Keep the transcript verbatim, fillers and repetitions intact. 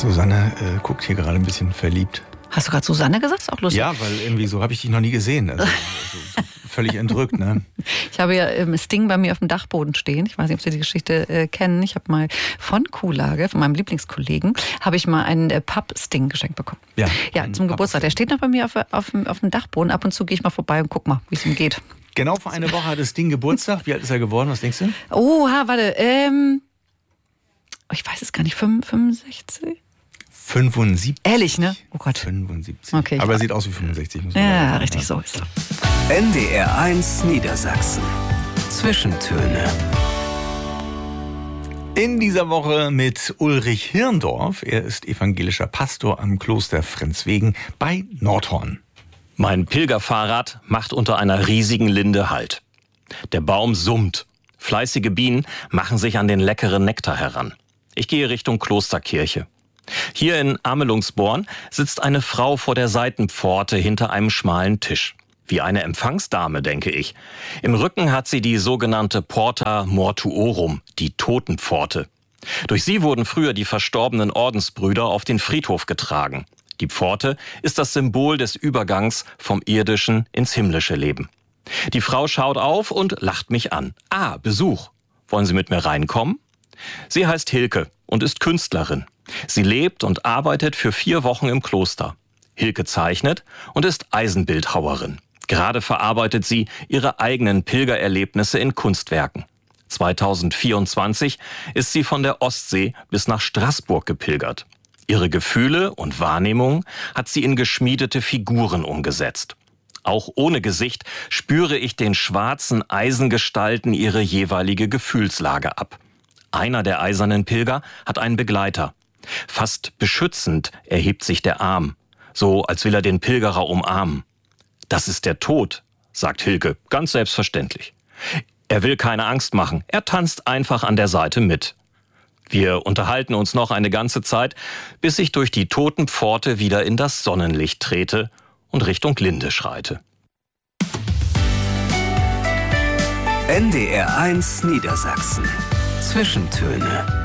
Susanne äh, guckt hier gerade ein bisschen verliebt. Hast du gerade Susanne gesagt? Ist auch lustig. Ja, weil irgendwie so habe ich dich noch nie gesehen. Also, also so völlig entrückt, ne? Ich habe ja ähm, Sting bei mir auf dem Dachboden stehen. Ich weiß nicht, ob Sie die Geschichte äh, kennen. Ich habe mal von Kuhlage, von meinem Lieblingskollegen, habe ich mal einen äh, Papp-Sting geschenkt bekommen. Ja, ja zum Geburtstag. Der steht noch bei mir auf, auf, auf dem Dachboden. Ab und zu gehe ich mal vorbei und guck mal, wie es ihm geht. Genau vor einer Woche hat das Ding Geburtstag. Wie alt ist er geworden? Was denkst du? Oha, warte. Ähm, ich weiß es gar nicht. fünfundsechzig? fünfundsiebzig. Ehrlich, ne? Oh Gott. fünfundsiebzig. Okay, aber er sieht aus wie fünfundsechzig. Muss man ja, sagen. richtig, Ja. so ist es. N D R eins Niedersachsen. Zwischentöne. In dieser Woche mit Ulrich Hirndorf. Er ist evangelischer Pastor am Kloster Frenzwegen bei Nordhorn. Mein Pilgerfahrrad macht unter einer riesigen Linde Halt. Der Baum summt. Fleißige Bienen machen sich an den leckeren Nektar heran. Ich gehe Richtung Klosterkirche. Hier in Amelungsborn sitzt eine Frau vor der Seitenpforte hinter einem schmalen Tisch. Wie eine Empfangsdame, denke ich. Im Rücken hat sie die sogenannte Porta Mortuorum, die Totenpforte. Durch sie wurden früher die verstorbenen Ordensbrüder auf den Friedhof getragen. Die Pforte ist das Symbol des Übergangs vom irdischen ins himmlische Leben. Die Frau schaut auf und lacht mich an. Ah, Besuch. Wollen Sie mit mir reinkommen? Sie heißt Hilke und ist Künstlerin. Sie lebt und arbeitet für vier Wochen im Kloster. Hilke zeichnet und ist Eisenbildhauerin. Gerade verarbeitet sie ihre eigenen Pilgererlebnisse in Kunstwerken. zweitausendvierundzwanzig ist sie von der Ostsee bis nach Straßburg gepilgert. Ihre Gefühle und Wahrnehmung hat sie in geschmiedete Figuren umgesetzt. Auch ohne Gesicht spüre ich den schwarzen Eisengestalten ihre jeweilige Gefühlslage ab. Einer der eisernen Pilger hat einen Begleiter. Fast beschützend erhebt sich der Arm, so als will er den Pilgerer umarmen. Das ist der Tod, sagt Hilke, ganz selbstverständlich. Er will keine Angst machen, er tanzt einfach an der Seite mit. Wir unterhalten uns noch eine ganze Zeit, bis ich durch die Totenpforte wieder in das Sonnenlicht trete und Richtung Linde schreite. N D R eins Niedersachsen. Zwischentöne.